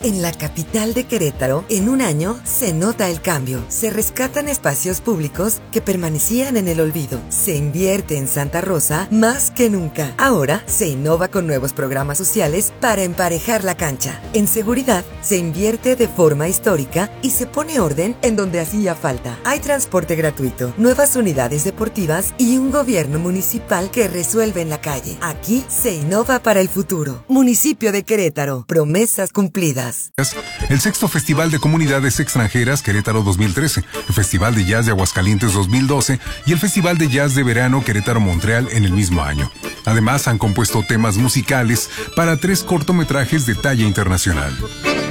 En la capital de Querétaro, en un año, se nota el cambio. Se rescatan espacios públicos que permanecían en el olvido. Se invierte en Santa Rosa más que nunca. Ahora, se innova con nuevos programas sociales para emparejar la cancha. En seguridad, se invierte de forma histórica y se pone orden en donde hacía falta. Hay transporte gratuito, nuevas unidades deportivas y un gobierno municipal que resuelve en la calle. Aquí se innova para el futuro. Municipio de Querétaro. Promesas cumplidas. El sexto Festival de Comunidades Extranjeras Querétaro 2013, el Festival de Jazz de Aguascalientes 2012 y el Festival de Jazz de Verano Querétaro-Montreal en el mismo año. Además, han compuesto temas musicales para 3 cortometrajes de talla internacional.